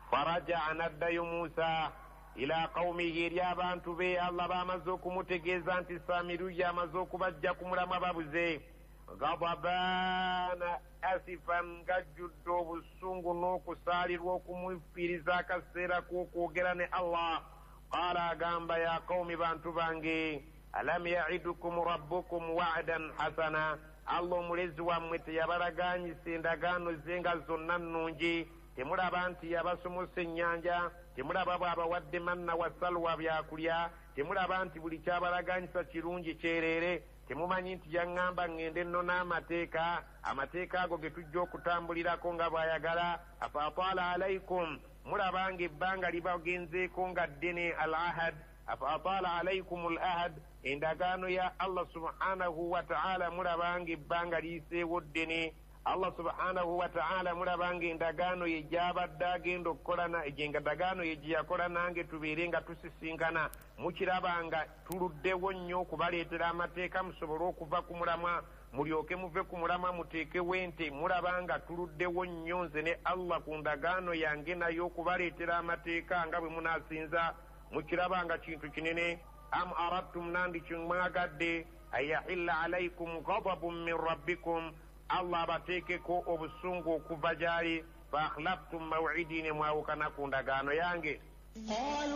faraja naddayo Musa ila qaumihi eri abantu be Allah bamaze okumutegeeza nti Samiri amaze okubajja ku mulamwa babuze ghadabaana asifan gajjudde obusungu n'okusaalirwa okumufiiriza akaseera k'okwogera ne Allah. Qaala agamba ya qaumi bantu bange alam ya'idukum rabbukum wa'dan hasana, Allah omulezi wammwe teyabalaganyisa endagaano ze nga zonna nnungi? Temulaba nti yabasumusa ennyanja? Temulaba bw'abawadde manna wa salwa byakulya? Temulaba nti buli kyabalaganyisa kirungi kyereere? Temumanyi nti yaŋŋamba ŋŋende nno n'amateeka, amateeka ago ge tujja okutambulirako nga bw'ayagala? Afa ataala alaikum, mulaba nga ebbanga libagenzeeko nga ddene al ahad. Afa ataala alaikum al ahad, endagaano ya Allah subhanahu wa ta'ala mulaba nga ebbanga liyiseewo ddene. Allah subhanahu wa ta'ala mulaba nga endagaano ye gy'abadde agenda okukolana, endagaano ye gye yakola nange tubeere nga tusisinkana. Mukiraba nga tuluddewo nnyo okubaleetera amateeka musobole okuva ku mulamwa, mulyoke muve ku mulamwa muteekewo ente. Mulaba nga tuluddewo nnyo nze ne Allah ku ndagaano yange nayo okubaleetera amateeka nga bwe munaasinza. Mukiraba nga kintu kinene. Am aradtum, nandi kimwagadde, ayahilla alaikum ghadabun min rabbikum, Allah abateekeko obusungu okuva gy'ali. Fa akhlaftum maw'idi, ne mwawukana ku ndagaano yange.